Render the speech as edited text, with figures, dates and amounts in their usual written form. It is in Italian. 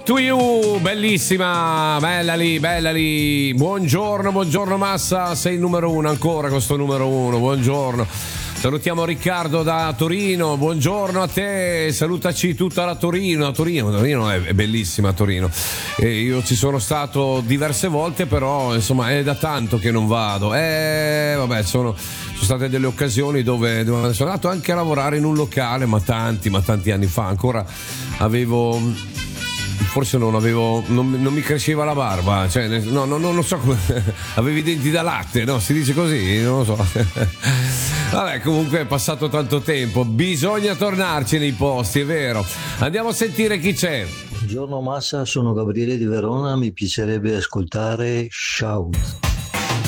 to you, bellissima, bella lì. Buongiorno Massa, sei il numero uno ancora con sto numero uno, buongiorno. Salutiamo Riccardo da Torino, buongiorno a te, salutaci tutta la Torino. Torino è bellissima Torino. Io ci sono stato diverse volte, però insomma è da tanto che non vado. Vabbè, sono state delle occasioni dove sono andato anche a lavorare in un locale, ma tanti anni fa. Ancora non mi cresceva la barba, cioè non so come, avevo i denti da latte, no? Si dice così, non lo so. Vabbè, comunque è passato tanto tempo, bisogna tornarci nei posti, è vero. Andiamo a sentire chi c'è. Buongiorno Massa, sono Gabriele di Verona, mi piacerebbe ascoltare Shout.